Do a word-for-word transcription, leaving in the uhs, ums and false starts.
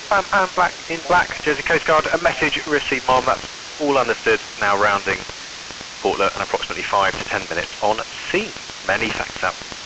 Um, and black in black, Jersey Coast Guard, a message received, Mom. That's all understood. Now rounding Portlet and approximately five to ten minutes on scene. Many thanks out.